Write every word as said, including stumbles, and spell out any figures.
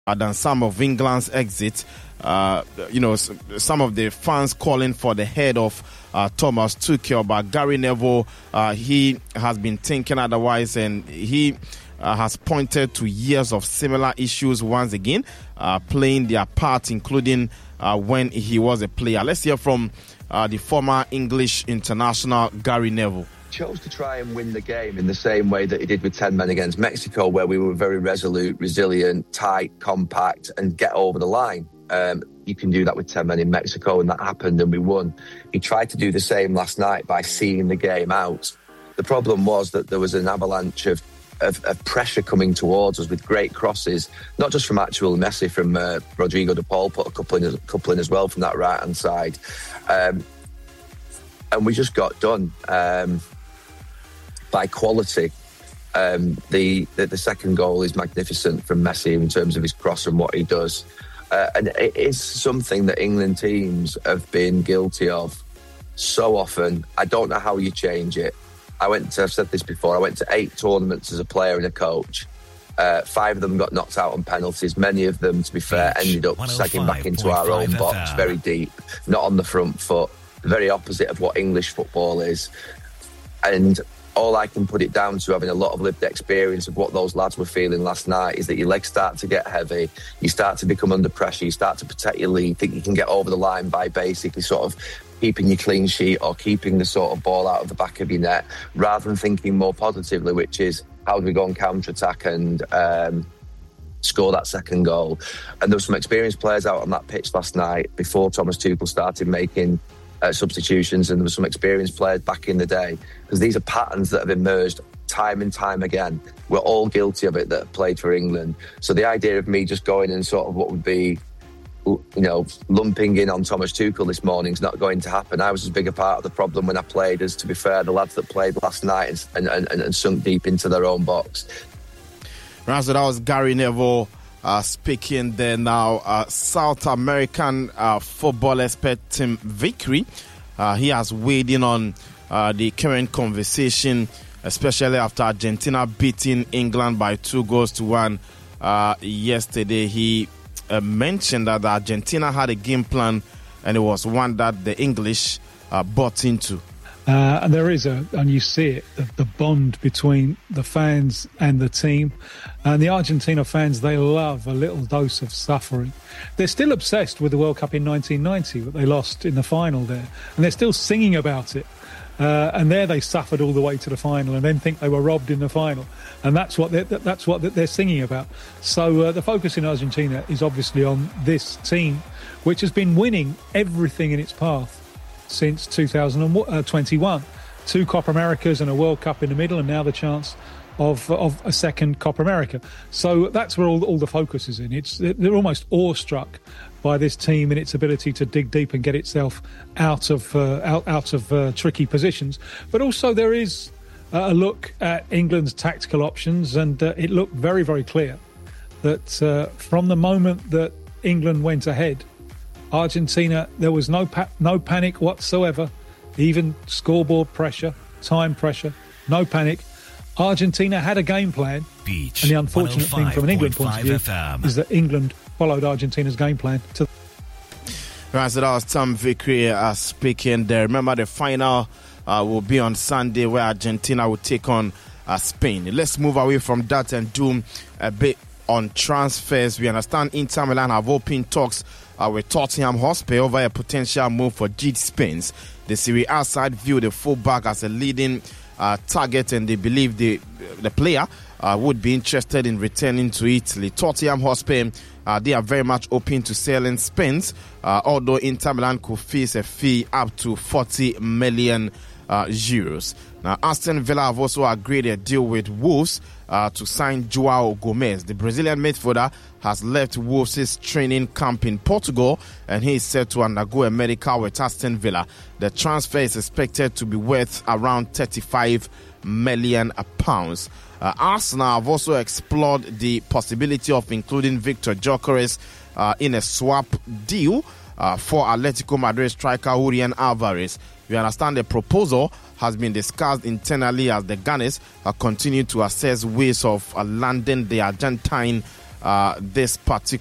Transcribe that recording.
than some of England's exit. Uh, you know, some of the fans calling for the head of uh, Thomas Tuchel, but Gary Neville, uh, he has been thinking otherwise, and he uh, has pointed to years of similar issues once again, uh, playing their part, including uh, when he was a player. Let's hear from uh, the former English international Gary Neville. Chose to try and win the game in the same way that he did with ten men against Mexico, where we were very resolute, resilient, tight, compact, and get over the line. Um, you can do that with ten men in Mexico, and that happened, and we won. He tried to do the same last night by seeing the game out. The problem was that there was an avalanche of, of, of pressure coming towards us with great crosses, not just from actual Messi, from uh, Rodrigo de Paul, put a couple in, a couple in as well from that right-hand side. Um, and we just got done. Um, by quality. Um, the, the the second goal is magnificent from Messi in terms of his cross and what he does. Uh, and it is something that England teams have been guilty of so often. I don't know how you change it. I went to, I've said this before, I went to eight tournaments as a player and a coach. Uh, five of them got knocked out on penalties. Many of them, to be fair, ended up sagging back into our own box, very deep, not on the front foot, the very opposite of what English football is. And all I can put it down to, having a lot of lived experience of what those lads were feeling last night, is that your legs start to get heavy, you start to become under pressure, you start to protect your lead, think you can get over the line by basically sort of keeping your clean sheet or keeping the sort of ball out of the back of your net, rather than thinking more positively, which is how do we go and counter-attack and um, score that second goal. And there were some experienced players out on that pitch last night before Thomas Tuchel started making Uh, substitutions, and there were some experienced players back in the day, because these are patterns that have emerged time and time again. We're all guilty of it that have played for England. So the idea of me just going and sort of what would be, you know, lumping in on Thomas Tuchel this morning is not going to happen. I was as big a part of the problem when I played as, to be fair, the lads that played last night and, and, and, and sunk deep into their own box. Right, so that was Gary Neville Uh, speaking there now. uh, South American uh, football expert Tim Vickery, uh, he has weighed in on uh, the current conversation, especially after Argentina beating England by two goals to one uh, yesterday. He uh, mentioned that Argentina had a game plan, and it was one that the English uh, bought into. Uh, and there is a, and you see it, the, the bond between the fans and the team. And the Argentina fans, they love a little dose of suffering. They're still obsessed with the World Cup in nineteen ninety, that they lost in the final there. And they're still singing about it. Uh, and there they suffered all the way to the final and then think they were robbed in the final. And that's what they're, that's what they're singing about. So uh, the focus in Argentina is obviously on this team, which has been winning everything in its path since two thousand twenty-one. Two Copa Americas and a World Cup in the middle, and now the chance of of a second Copa America. So that's where all, all the focus is in. It's they're almost awestruck by this team and its ability to dig deep and get itself out of uh, out, out of uh, tricky positions. But also there is a look at England's tactical options, and uh, it looked very, very clear that uh, from the moment that England went ahead, Argentina, there was no pa- no panic whatsoever, even scoreboard pressure, time pressure, no panic. Argentina had a game plan, Beach, and the unfortunate thing from an England point of view F M. is that England followed Argentina's game plan to. Right, so that was Tom Vickery uh, speaking there. Remember, the final uh, will be on Sunday, where Argentina will take on uh, Spain. Let's move away from that and do a bit on transfers. We understand Inter Milan have opened talks Uh, with Tottenham Hotspur over a potential move for Gigi Spence. The Serie A side view the fullback as a leading uh, target, and they believe the the player uh, would be interested in returning to Italy. Tottenham Hotspur, uh, they are very much open to selling Spence, uh, although Inter Milan could face a fee up to forty million uh, euros. Now, Aston Villa have also agreed a deal with Wolves uh, to sign Joao Gomez. The Brazilian midfielder has left Wolves' training camp in Portugal, and he is set to undergo a medical with Aston Villa. The transfer is expected to be worth around thirty-five million pounds. Uh, Arsenal have also explored the possibility of including Victor Gyökeres uh, in a swap deal uh, for Atletico Madrid striker Julian Alvarez. We understand the proposal has been discussed internally as the Gunners uh, continue to assess ways of uh, landing the Argentine uh, this particular